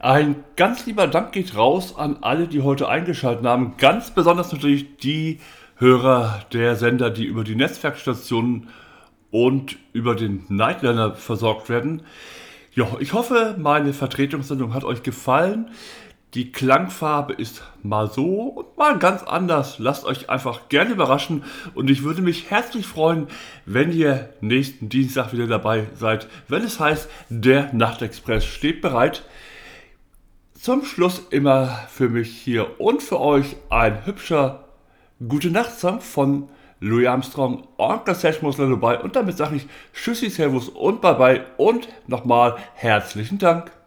Ein ganz lieber Dank geht raus an alle, die heute eingeschaltet haben. Ganz besonders natürlich die Hörer der Sender, die über die Netzwerkstationen und über den Nightliner versorgt werden. Ja, ich hoffe, meine Vertretungssendung hat euch gefallen. Die Klangfarbe ist mal so und mal ganz anders. Lasst euch einfach gerne überraschen und ich würde mich herzlich freuen, wenn ihr nächsten Dienstag wieder dabei seid, wenn es heißt, der Nachtexpress steht bereit. Zum Schluss immer für mich hier und für euch ein hübscher Gute-Nacht-Song von Louis Armstrong, Onkel Sashmos dabei und damit sage ich Tschüssi, Servus und Bye-Bye und nochmal herzlichen Dank.